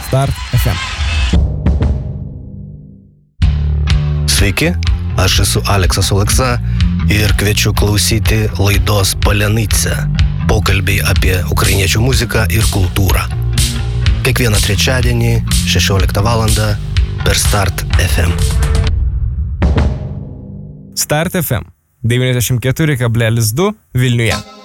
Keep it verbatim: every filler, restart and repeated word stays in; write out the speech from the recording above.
Start F M. Sveiki, aš esu Aleksas Oleksa ir kviečiu klausyti laidos Palenica. Pokalbiai apie ukrainiečių muziką ir kultūrą. Kiekvieną trečiadienį šešioliktą valandą per Start F M. Start F M devyniasdešimt keturi kablelis du Vilniuje.